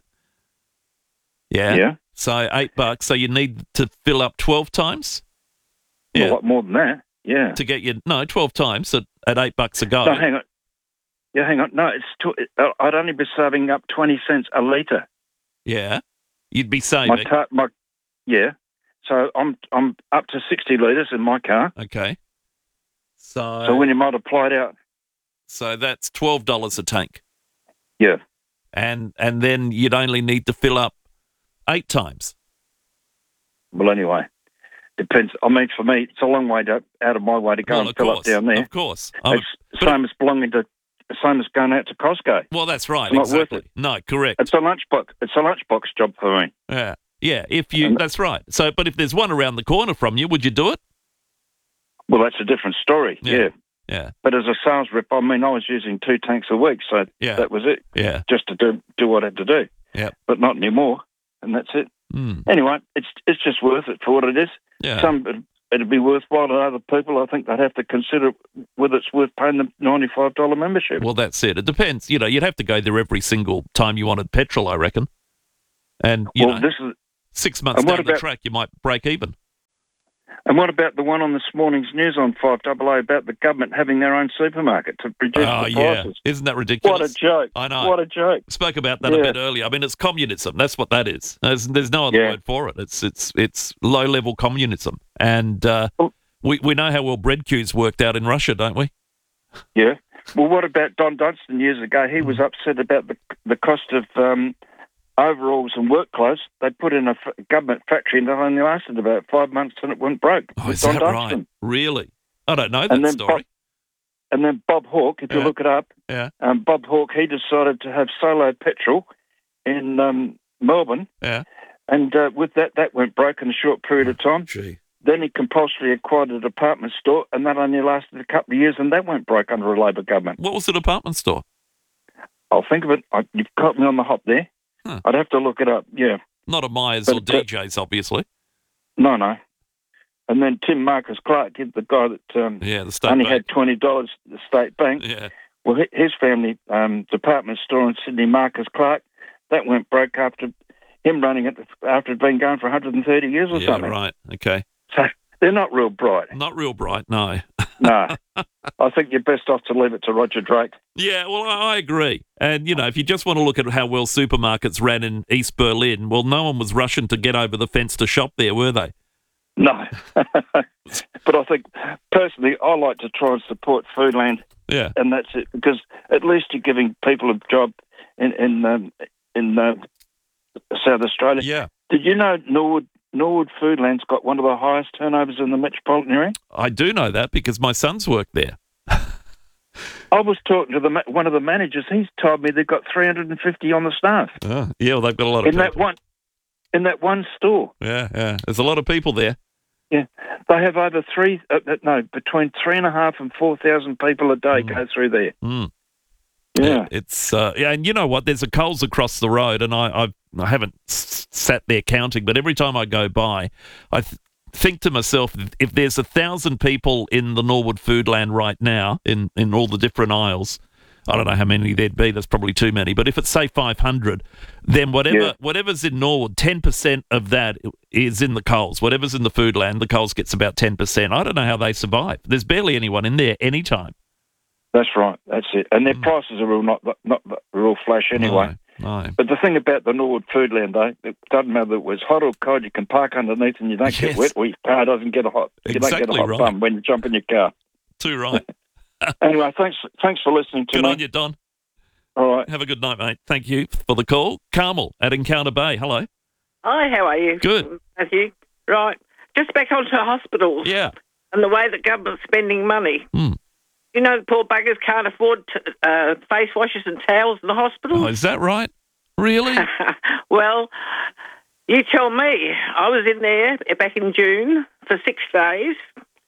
Yeah. Yeah. So eight bucks. So you need to fill up twelve times? A lot more than that. Yeah. To get your, no, twelve times at, at eight bucks a go. No, hang on. Yeah, hang on. No, it's tw- I'd only be saving up twenty cents a litre. Yeah. You'd be My saving. car, my, yeah. So I'm I'm up to sixty litres in my car. Okay. So, So when you multiply it out, so that's twelve dollars a tank. yeah. And and then you'd only need to fill up eight times. Well, anyway, depends. I mean, for me, it's a long way to, out of my way to go Well, and of fill course, up down there. Of course. I'm- It's the same as belonging to, the same as going out to Costco. Well, that's right. It's not worth exactly. it. No, correct. It's a lunchbox. It's a lunchbox job for me. Yeah. Yeah, if you, that's right. So, but if there's one around the corner from you, would you do it? Well, that's a different story. Yeah. Yeah. Yeah. But as a sales rep, I mean, I was using two tanks a week, so Yeah. that was it. Yeah. Just to do do what I had to do. Yeah. But not anymore, and that's it. Mm. Anyway, it's it's just worth it for what it is. Yeah. Some it'd, it'd be worthwhile to other people. I think they'd have to consider whether it's worth paying the ninety-five dollars membership. Well, that's it. It depends. You know, you'd have to go there every single time you wanted petrol, I reckon. And, you well, know, this is, six months and what down the about- track, you might break even. And what about the one on this morning's news on five double A about the government having their own supermarket to reduce Oh, the yeah. prices? Isn't that ridiculous? What a joke. I know. What a joke. Spoke about that a Yeah. bit earlier. I mean, it's communism. That's what that is. There's, there's no other Yeah. word for it. It's it's it's low-level communism. And uh, we, we know how well bread queues worked out in Russia, don't we? Yeah. Well, what about Don Dunstan years ago? He was upset about the the cost of um, overalls and work clothes. They put in a f- government factory and it only lasted about five months and it went broke. Oh, with is Don that Dunstan. right? Really? I don't know that And then story. Bob, and then Bob Hawke, if you Yeah. look it up, Yeah. um, Bob Hawke, he decided to have solo petrol in um, Melbourne. Yeah. And uh, with that, that went broke in a short period of time. Gee. Then he compulsorily acquired a department store, and that only lasted a couple of years, and that went broke under a Labor government. What was the department store? I'll think of it. I, you've caught me on the hop there. Huh. I'd have to look it up, yeah. Not a Myers But, or uh, D J's, obviously. No, no. And then Tim Marcus Clark, the guy that um, Yeah, the state only bank. had twenty dollars at the state bank. Yeah. Well, hi- his family um, department store in Sydney, Marcus Clark, that went broke after him running it after it'd been going for one hundred thirty years or Yeah, something. right. Okay. So they're not real bright. Not real bright, no. No. I think you're best off to leave it to Roger Drake. Yeah, well, I I agree. And, you know, if you just want to look at how well supermarkets ran in East Berlin, well, no one was rushing to get over the fence to shop there, were they? No. But I think, personally, I like to try and support Foodland. Yeah. And that's it, because at least you're giving people a job in in um, in uh, South Australia. Yeah. Did you know Norwood Norwood Foodland's got one of the highest turnovers in the metropolitan area? I do know that because my son's worked there. I was talking to the ma- one of the managers. He's told me they've got three hundred fifty on the staff Oh, yeah, well, they've got a lot of in people. that one in that one store. Yeah, yeah. There's a lot of people there. Yeah, they have over three. Uh, no, between three and a half and four thousand people a day go through there. Mm. Yeah. It's uh, yeah, and you know what? There's a Coles across the road, and I I've, I haven't s- sat there counting, but every time I go by, I th- think to myself, if there's a thousand people in the Norwood Foodland right now, in in all the different aisles, I don't know how many there'd be. That's probably too many. But if it's say five hundred, then whatever Yeah. whatever's in Norwood, ten percent of that is in the Coles. Whatever's in the Foodland, the Coles gets about ten percent. I don't know how they survive. There's barely anyone in there anytime. That's right. That's it. And their prices are real not not real flash anyway. No, no. But the thing about the Norwood Foodland, though, it doesn't matter whether it was hot or cold. You can park underneath and you don't Yes. get wet, or your car doesn't get a hot. You don't get Exactly a hot right. bum when you jump in your car. Too right. Anyway, thanks thanks for listening to Good me. on you, Don. All right. Have a good night, mate. Thank you for the call. Carmel at Encounter Bay. Hello. Hi, how are you? Good. Matthew. Right. Just back onto hospitals. Yeah. And the way the government's spending money. Hmm. You know, the poor buggers can't afford t- uh, face washes and towels in the hospital. Oh, is that right? Really? Well, you tell me. I was in there back in June for six days,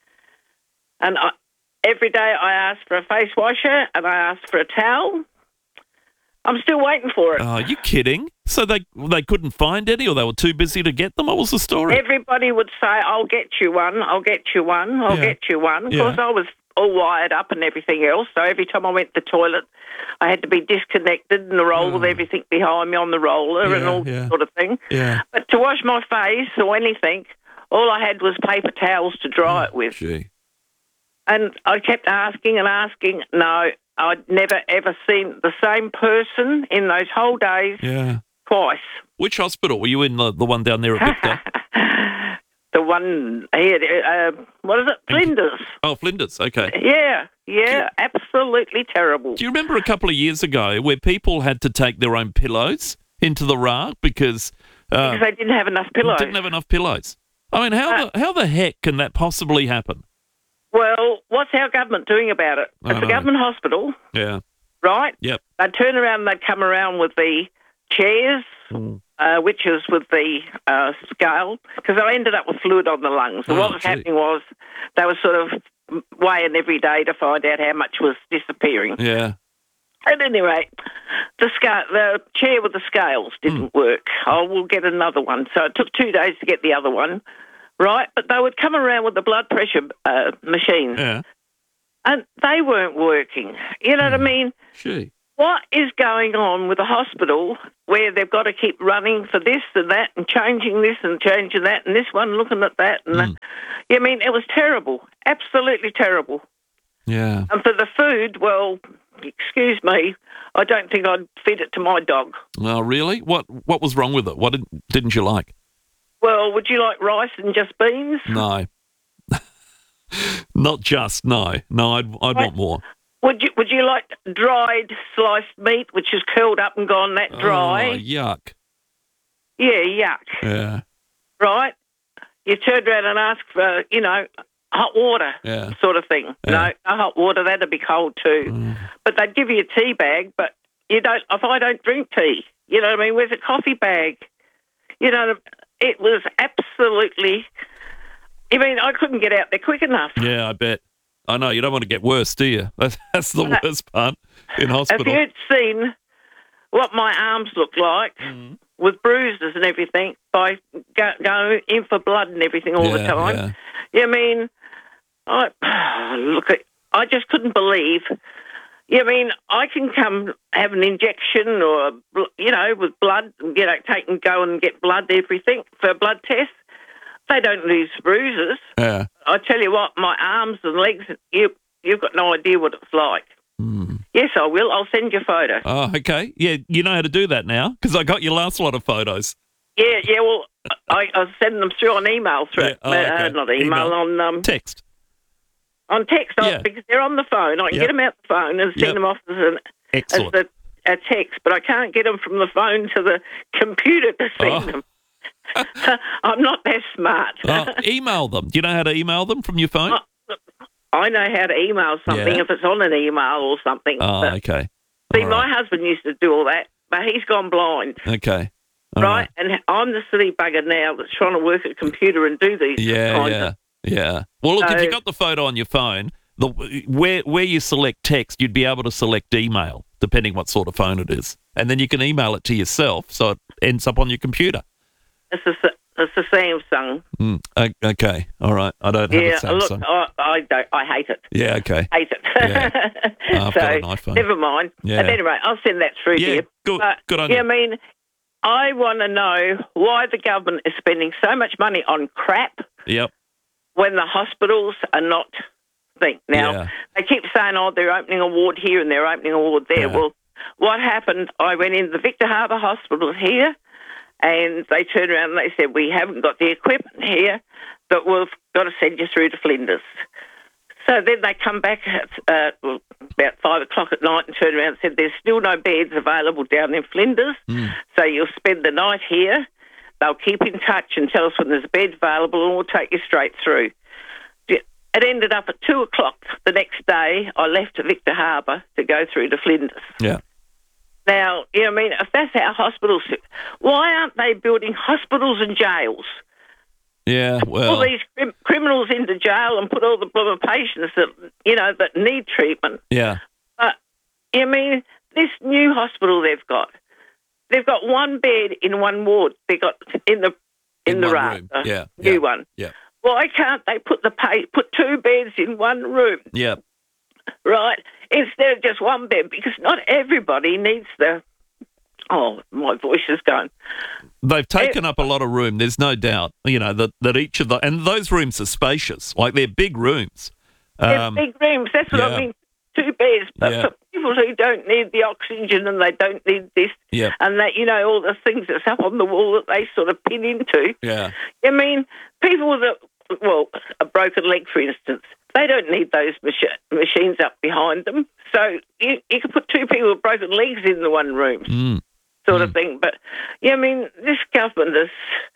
and I, every day I asked for a face washer and I asked for a towel. I'm still waiting for it. Oh, are you kidding? So they they couldn't find any, or they were too busy to get them? What was the story? Everybody would say, I'll get you one, I'll get you one, I'll Yeah. get you one. Of Yeah. course, I was all wired up and everything else, so every time I went to the toilet, I had to be disconnected and roll with everything behind me on the roller and Yeah, all yeah. that sort of thing. Yeah. But to wash my face or anything, all I had was paper towels to dry it with. Gee. And I kept asking and asking. No, I'd never, ever seen the same person in those whole days Yeah. twice. Which hospital? Were you in the, the one down there at Victor? The one here, uh, what is it? Flinders. Oh, Flinders. Okay. Yeah, yeah, absolutely terrible. Do you remember a couple of years ago where people had to take their own pillows into the R A because, uh, Because they didn't have enough pillows. didn't have enough pillows? I mean, how Uh, the, how the heck can that possibly happen? Well, what's our government doing about it? I It's a know. government hospital, Yeah. right? Yep. They'd turn around and they'd come around with the chairs, Mm. uh, which is with the uh, scale, because I ended up with fluid on the lungs. And Oh, what was gee. happening was they were sort of weighing every day to find out how much was disappearing. Yeah. At any rate, the, sca- the chair with the scales didn't Hmm. work. I will get another one. So it took two days to get the other one, right? But they would come around with the blood pressure uh, machines, Yeah. and they weren't working. You know what I mean? Gee. What is going on with the hospital where they've got to keep running for this and that and changing this and changing that and this one looking at that? And that? Yeah, I mean, it was terrible, absolutely terrible. Yeah. And for the food, well, excuse me, I don't think I'd feed it to my dog. Oh, really? What What was wrong with it? What did, didn't you like? Well, would you like rice and just beans? No. Not just, no. No, I'd, I'd want more. Would you Would you like dried sliced meat, which is curled up and gone that dry? Oh, yuck. Yeah, yuck. Yeah. Right? You turned around and asked for, you know, hot water Yeah. sort of thing. Yeah. No, no hot water, that'd be cold too. Mm. But they'd give you a tea bag, but you don't. If I don't drink tea, you know what I mean? Where's a coffee bag? You know, it was absolutely. I mean, I couldn't get out there quick enough. Yeah, I bet. I know, you don't want to get worse, do you? That's, that's the No. worst part in If hospital. you'd seen what my arms look like Mm. with bruises and everything by go, going in for blood and everything all the Yeah, time. yeah. Yeah, I mean, I look at. I just couldn't believe. Yeah, I mean, I can come have an injection or you know with blood, you know, take and go and get blood, everything for a blood test. They don't lose bruises. Yeah. I tell you what, my arms and legs, you you've got no idea what it's like. Mm. Yes, I will. I'll send you a photo. Oh, okay. Yeah, you know how to do that now because I got your last lot of photos. Yeah, yeah. Well, I, I send them through on email, through Yeah, oh, uh, okay. not email, Email. on um, Text. on text oh, Yeah. because they're on the phone. I can Yep. get them out the phone and send Yep. them off as an Excellent. as the, a text, but I can't get them from the phone to the computer to send Oh. them. I'm not that smart. Oh, email them. Do you know how to email them from your phone? I know how to email something Yeah. if it's on an email or something. Oh, but, okay. see, All my husband used to do all that, but he's gone blind. Okay. All Right? And I'm the silly bugger now that's trying to work a computer and do these Yeah, kinds yeah, of... yeah. Well, look, if So- you got the photo on your phone, the where where you select text, you'd be able to select email, depending what sort of phone it is, and then you can email it to yourself, so it ends up on your computer. It's a, it's a Samsung. Mm, o- okay, all right. I don't have Yeah, a look, Samsung. I, I don't. I hate it. Yeah, okay. Hate it. Yeah. Oh, I've so got an iPhone. never mind. Yeah. At any rate, I'll send that through Yeah, to you. good- But, good on yeah, you. I mean, I want to know why the government is spending so much money on crap Yep. when the hospitals are not. Think now Yeah. they keep saying, "Oh, they're opening a ward here and they're opening a ward there." Yeah. Well, what happened? I went in the Victor Harbour Hospital here, and they turned around and they said, "We haven't got the equipment here, but we've got to send you through to Flinders." So then they come back at uh, well, about five o'clock at night and turned around and said, "There's still no beds available down in Flinders, Mm. so you'll spend the night here. They'll keep in touch and tell us when there's a bed available, and we'll take you straight through." It ended up at two o'clock the next day. I left Victor Harbour to go through to Flinders. Yeah. Now, you know, I mean, if that's how hospitals, why aren't they building hospitals and jails? Yeah. All Well. these crim- criminals into jail and put all the blooming patients that you know that need treatment. Yeah. But I mean, this new hospital they've got, they've got one bed in one ward. They got in the in, In the one ra- room. uh, Yeah, new yeah, one. Yeah. Why can't they put the pay, put two beds in one room, Yeah. right, instead of just one bed? Because not everybody needs the. Oh, my voice is gone. They've taken up a lot of room. There's no doubt, you know, that, that each of the and those rooms are spacious, like they're big rooms. They're Um, big rooms. That's what yeah. I mean. Two beds, but Yeah. for people who don't need the oxygen and they don't need this, Yeah. and that you know all the things that's up on the wall that they sort of pin into. Yeah. I mean, people with a well, a broken leg, for instance, they don't need those machi- machines up behind them. So you you can put two people with broken legs in the one room, Mm. sort of thing. But yeah, I mean, this government is,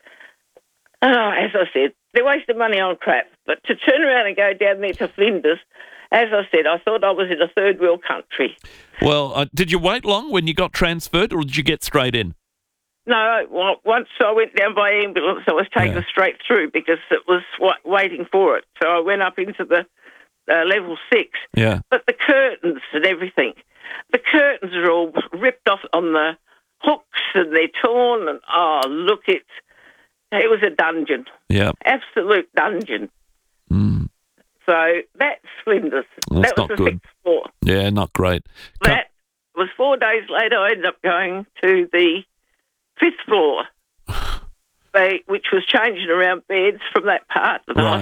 oh, as I said, they're wasting money on crap. But to turn around and go down there to Flinders, as I said, I thought I was in a third world country. Well, uh, did you wait long when you got transferred, or did you get straight in? No, well, once I went down by ambulance, I was taken Yeah. straight through because it was wa- waiting for it. So I went up into the uh, level six. Yeah. But the curtains and everything, the curtains are all ripped off on the hooks and they're torn. And oh, look, it it was a dungeon. Yeah. Absolute dungeon. Mm. So that's Flinders. That's that was not the good. sixth floor. Yeah, not great. That was four days later. I ended up going to the fifth floor, they, which was changing around beds from that part of the Right.